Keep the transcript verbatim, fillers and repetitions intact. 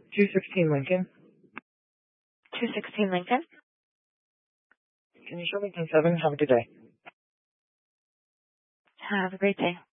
two sixteen Lincoln. two sixteen Lincoln. Can you show me ten seven? Have a good day. Have a great day.